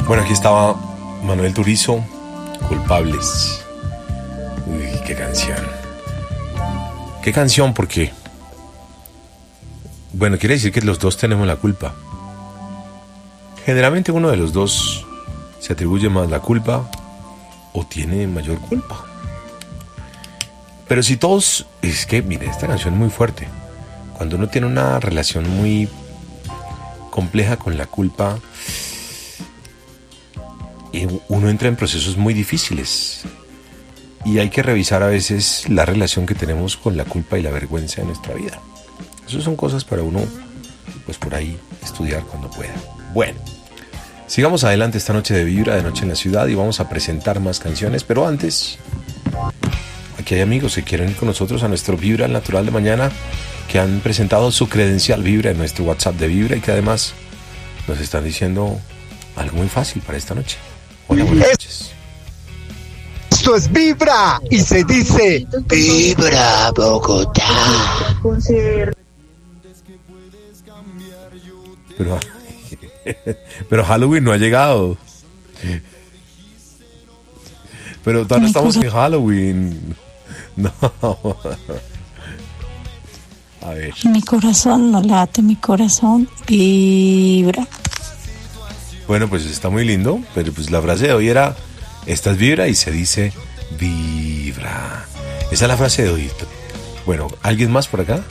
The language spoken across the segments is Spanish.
Bueno, aquí estaba Manuel Turizo, Culpables. Uy, qué canción. Qué canción, porque... Bueno, quiere decir que los dos tenemos la culpa. Generalmente uno de los dos se atribuye más la culpa o tiene mayor culpa. Pero si todos... Es que, mire, esta canción es muy fuerte. Cuando uno tiene una relación muy compleja con la culpa, uno entra en procesos muy difíciles. Y hay que revisar a veces la relación que tenemos con la culpa y la vergüenza en nuestra vida. Esas son cosas para uno, pues por ahí, estudiar cuando pueda. Bueno, sigamos adelante esta noche de Vibra, de Noche en la Ciudad, y vamos a presentar más canciones. Pero antes, aquí hay amigos que quieren ir con nosotros a nuestro Vibra Natural de mañana, que han presentado su credencial Vibra en nuestro WhatsApp de Vibra y que además nos están diciendo algo muy fácil para esta noche. Hola, buenas noches. Esto es Vibra y se dice Vibra Bogotá. Pero Halloween no ha llegado. Pero todavía no estamos en Halloween. No. A ver. Mi corazón no late, mi corazón vibra. Bueno, pues está muy lindo, pero pues la frase de hoy era: esta es Vibra y se dice vibra. Esa es la frase de hoy. Bueno, ¿alguien más por acá?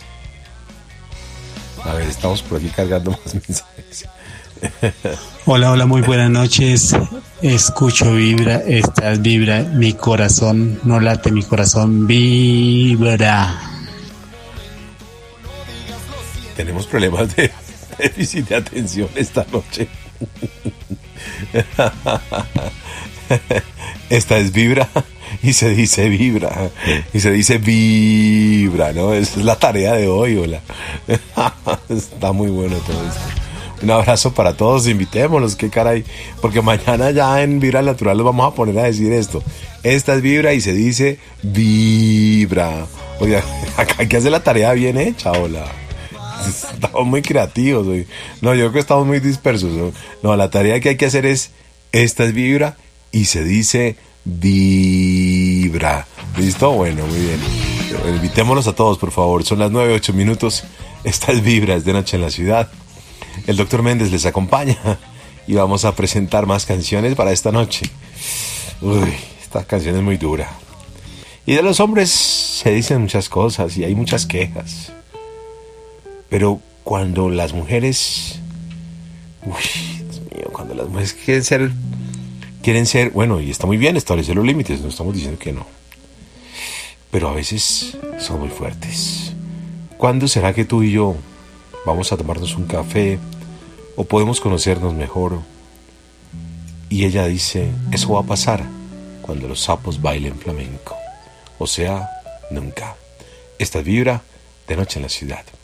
A ver, estamos por aquí cargando más mensajes. Hola, muy buenas noches. Escucho Vibra, esta es Vibra, mi corazón no late, mi corazón vibra. Tenemos problemas de déficit de atención esta noche. Esta es Vibra y se dice vibra. Y se dice vibra, ¿no? Esa es la tarea de hoy, hola. Está muy bueno todo esto. Un abrazo para todos, invitémoslos, qué caray. Porque mañana ya en Vibra Natural los vamos a poner a decir esto. Esta es Vibra y se dice vibra. Oye, acá hay que hacer la tarea bien hecha, hola. Estamos muy creativos hoy. No, yo creo que estamos muy dispersos, ¿no? No, la tarea que hay que hacer es: esta es Vibra y se dice vibra. ¿Listo? Bueno, muy bien. Invitémonos a todos, por favor. Son las 9:08 minutos. Esta es Vibra, es de Noche en la Ciudad. El Dr. Méndez les acompaña y vamos a presentar más canciones para esta noche. Uy, esta canción es muy dura. Y de los hombres se dicen muchas cosas y hay muchas quejas. Pero cuando las mujeres... Uy, Dios mío, cuando las mujeres quieren ser... Bueno, y está muy bien establecer los límites, no estamos diciendo que no. Pero a veces son muy fuertes. ¿Cuándo será que tú y yo vamos a tomarnos un café o podemos conocernos mejor? Y ella dice: eso va a pasar cuando los sapos bailen flamenco. O sea, nunca. Esta es Vibra de Noche en la Ciudad.